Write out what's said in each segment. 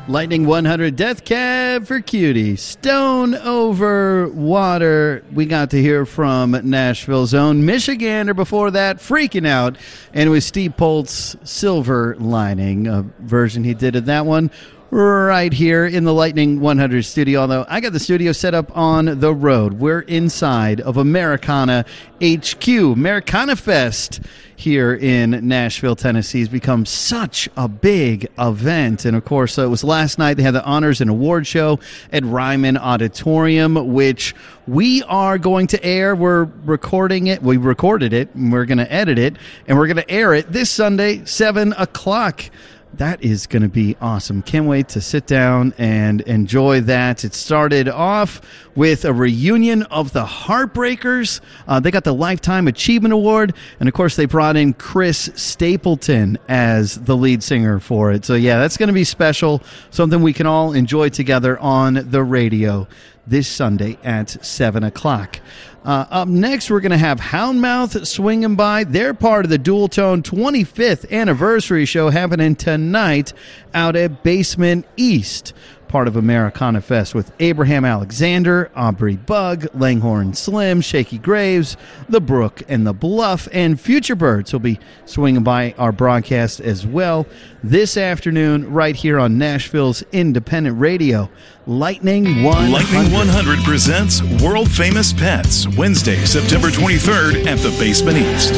Lightning 100 Death Cab for Cutie. Stone Over Water. We got to hear from Nashville's own Michigander before that, Freaking Out. And it was Steve Polt's Silver Lining, a version he did of that one right here in the Lightning 100 studio. Although I got the studio set up on the road. We're inside of Americana HQ. Americana Fest here in Nashville, Tennessee has become such a big event. And, of course, it was last night. They had the Honors and Award Show at Ryman Auditorium, which we are going to air. We're recording it. We recorded it, and we're going to edit it, and we're going to air it this Sunday, 7 o'clock. That is going to be awesome. Can't wait to sit down and enjoy that. It started off with a reunion of the Heartbreakers. They got the Lifetime Achievement Award. And, of course, they brought in Chris Stapleton as the lead singer for it. So, yeah, that's going to be special, something we can all enjoy together on the radio this Sunday at 7 o'clock. Up next, we're going to have Houndmouth swinging by. They're part of the Dual Tone 25th anniversary show happening tonight out at Basement East, part of Americana Fest, with Abraham Alexander, Aubrey Bug, Langhorne Slim, Shaky Graves, The Brook and the Bluff, and Future Birds will be swinging by our broadcast as well this afternoon right here on Nashville's independent radio. Lightning 100. Lightning 100 presents World Famous Pets, Wednesday, September 23rd at the Basement East.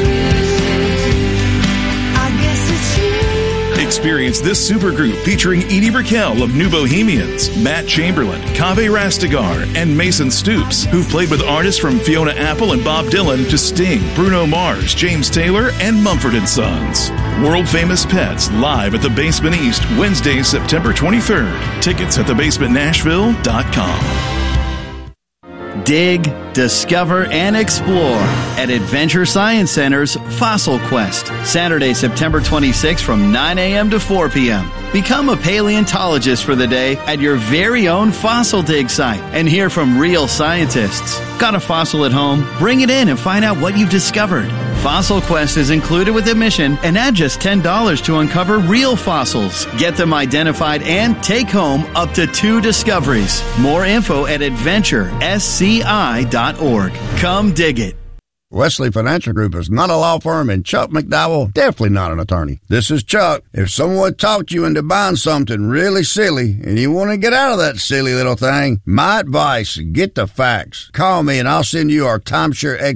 Experience this supergroup featuring Edie Brickell of New Bohemians, Matt Chamberlain, Kaveh Rastegar, and Mason Stoops, who've played with artists from Fiona Apple and Bob Dylan to Sting, Bruno Mars, James Taylor, and Mumford & Sons. World Famous Pets live at the Basement East, Wednesday, September 23rd. Tickets at thebasementnashville.com. Dig, discover, and explore at Adventure Science Center's Fossil Quest, Saturday, September 26th from 9 a.m. to 4 p.m. Become a paleontologist for the day at your very own fossil dig site and hear from real scientists. Got a fossil at home? Bring it in and find out what you've discovered. Fossil Quest is included with admission and at just $10 to uncover real fossils. Get them identified and take home up to 2 discoveries. More info at adventuresci.org. Come dig it. Wesley Financial Group is not a law firm, and Chuck McDowell definitely not an attorney. This is Chuck. If someone talked you into buying something really silly and you want to get out of that silly little thing, my advice, get the facts. Call me and I'll send you our timeshare